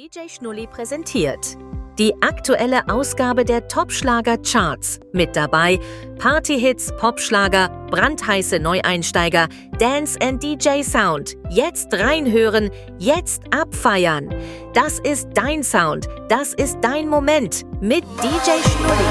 DJ Schnulli präsentiert die aktuelle Ausgabe der Top-Schlager-Charts. Mit dabei Partyhits, Popschlager, brandheiße Neueinsteiger, Dance and DJ Sound. Jetzt reinhören, jetzt abfeiern. Das ist dein Sound, das ist dein Moment mit DJ Schnulli.